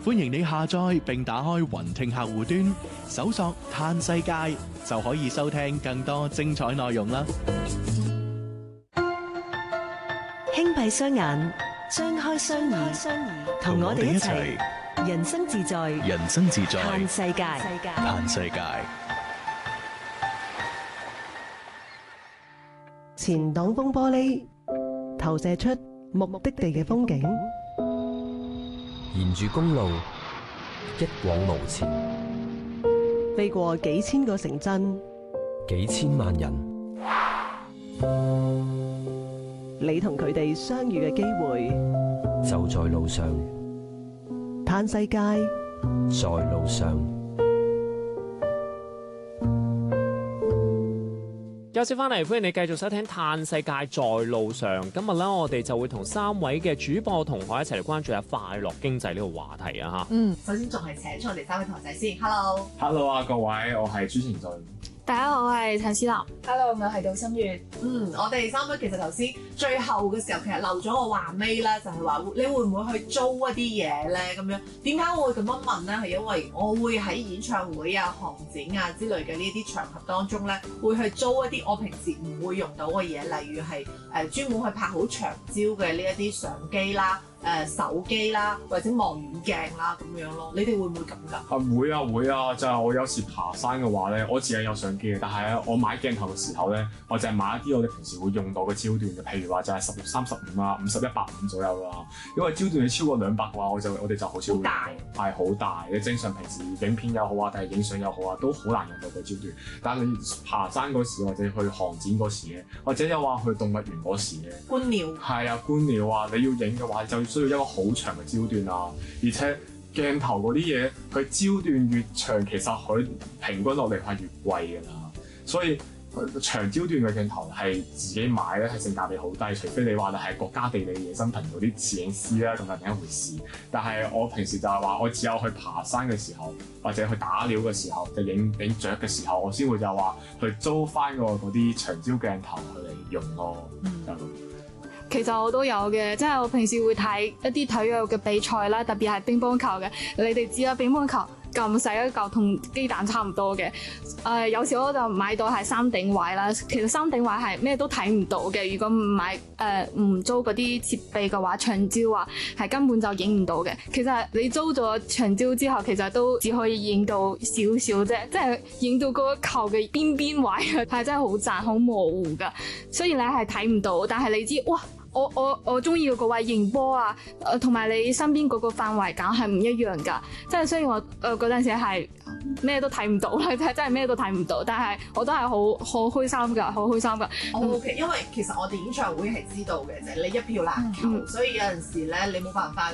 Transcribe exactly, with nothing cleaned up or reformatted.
歡迎你下載並打開雲聽客戶端，搜索嘆世界就可以收聽更多精彩內容啦。 輕閉雙眼，張開雙耳，同我哋一齊人生自在， 人生自在， 嘆世界， 嘆世界。 前擋風玻璃投射出目的地嘅風景， 沿住公路一往無前， 飛過幾千個城鎮， 幾千萬人， 你同佢哋相遇嘅機會就在路上。 嘆世界， 在路上。 休息翻嚟，歡迎你繼續收聽《嘆世界在路上》。今日咧，我哋就會同三位嘅主播同學一齊嚟關注下快樂經濟呢個話題啊！吓， 嗯，首先仲係請出我哋三位同學仔先。Hello，Hello 啊，各位，我係朱晴俊。 大家好，我係陳思琳。 Hello，我係杜心月。 嗯，我哋三位其實頭先最後嘅時候，其實漏咗個話尾咧，就係話你會唔會去租一啲嘢咧？咁樣點解我會咁樣問咧？係因為我會喺演唱會啊、航展啊之類嘅呢啲場合當中咧，會去租一啲我平時唔會用到嘅嘢，例如係誒專門去拍好長焦嘅呢一啲相機啦。誒、呃、手機啦，或者望遠鏡啦咁樣咯，你哋會唔會咁㗎？ 啊會啊會啊，就係、是、我有時爬山嘅話咧，我自己有相機嘅，但係咧我買鏡頭嘅時候咧，我就係買一啲我哋平時會用到嘅焦段嘅，譬如話就係十六三十五啊，五十一百五左右啦。因為焦段你超過兩百嘅話，我就我哋就好少會用到，係好大嘅。正常平時影片又好啊，定係影相又好啊，都好難用到個焦段。但係你爬山嗰時，或者去航展嗰時嘅，或者又話去動物園嗰時嘅觀鳥， 係啊觀鳥啊，你要影嘅話就需要一個好長嘅焦段啊，而且鏡頭嗰啲嘢，佢焦段越長，其實佢平均落嚟係越貴㗎啦。所以長焦段嘅鏡頭係自己買咧，係性價比好低，除非你話你係國家地理野生頻嗰啲攝影師咧，咁係另一回事。但係我平時就係話，我只有去爬山嘅時候，或者去打鳥嘅時候，就影影雀嘅時候，我先會就話去租翻個嗰啲長焦鏡頭去嚟用咯。嗯其實我都有嘅，即係我平時會睇一啲體育嘅比賽啦，特別係乒乓球嘅。你哋知啦，乒乓球咁細一嚿，同雞蛋差唔多嘅。誒、呃，有時我就買到係三頂位啦。其實三頂位係咩都睇唔到嘅。如果唔買誒唔租嗰啲設備嘅話，長焦啊係根本就影唔到嘅。其實你租咗長焦之後，其實都只可以影到少少啫，即係影到嗰個球嘅邊邊位啊，係真係好窄、好模糊㗎。雖然你係睇唔到，但係你知哇。我我我中意嗰位迎波啊，誒同埋你身邊嗰個範圍感係唔一樣㗎。即係雖然我誒嗰陣時係咩都睇唔到啦，真係真係咩都睇唔到，但係我都係好好開心㗎，好開心㗎。 O K，因為其實我哋演唱會係知道嘅啫，你一票難求，嗯、所以有陣時咧你冇辦法。